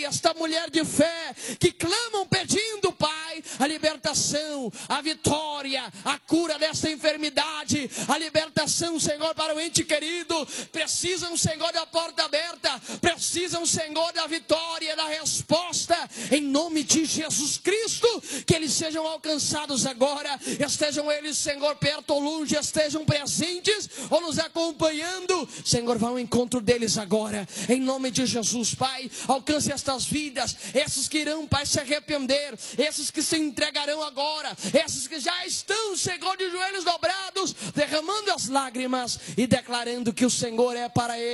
esta mulher de fé, que clamam pedindo, Pai, a libertação, a vitória, a cura desta enfermidade, a libertação, Senhor, para o ente querido. Precisam, Senhor, da porta aberta, precisam, Senhor, da vitória, da resposta, em nome de Jesus Cristo. Que eles sejam alcançados agora, estejam eles, Senhor, perto ou longe, estejam presentes ou nos acompanhando, Senhor, vá ao encontro deles agora, em nome de Jesus, Pai. Alcance estas vidas, esses que irão, Pai, se arrepender, esses que se entregarão agora, esses que já estão, Senhor, de joelhos dobrados, derramando as lágrimas e declarando que o Senhor é para eles